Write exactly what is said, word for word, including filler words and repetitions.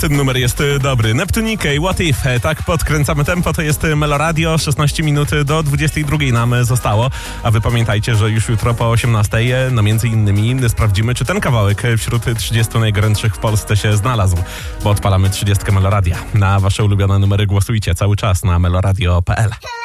Ten numer jest dobry. Neptunike i What If. Tak podkręcamy tempo, to jest Meloradio. szesnaście minut do dwudziestej drugiej nam zostało. A wy pamiętajcie, że już jutro po osiemnastej, no między innymi sprawdzimy, czy ten kawałek wśród trzydziestu najgorętszych w Polsce się znalazł. Bo odpalamy trzydziestkę Meloradia. Na wasze ulubione numery głosujcie cały czas na meloradio kropka p l.